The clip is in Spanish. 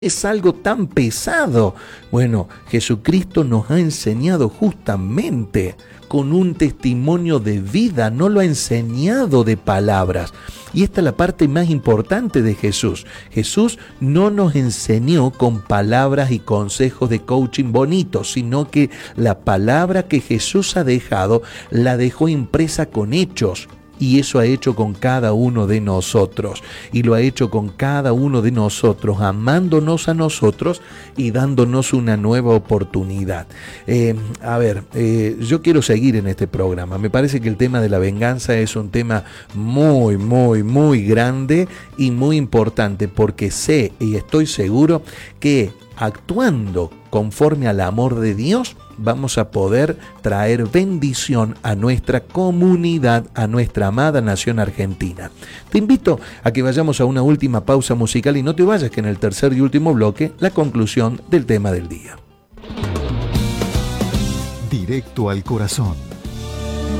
es algo tan pesado. Bueno, Jesucristo nos ha enseñado justamente con un testimonio de vida, no lo ha enseñado de palabras. Y esta es la parte más importante de Jesús. Jesús no nos enseñó con palabras y consejos de coaching bonitos, sino que la palabra que Jesús ha dejado, la dejó impresa con hechos. Y eso ha hecho con cada uno de nosotros. Y lo ha hecho con cada uno de nosotros, amándonos a nosotros y dándonos una nueva oportunidad. Yo quiero seguir en este programa. Me parece que el tema de la venganza es un tema muy, muy, muy grande y muy importante, porque sé y estoy seguro que actuando conforme al amor de Dios, vamos a poder traer bendición a nuestra comunidad, a nuestra amada nación argentina. Te invito a que vayamos a una última pausa musical y no te vayas, que en el tercer y último bloque, la conclusión del tema del día. Directo al corazón.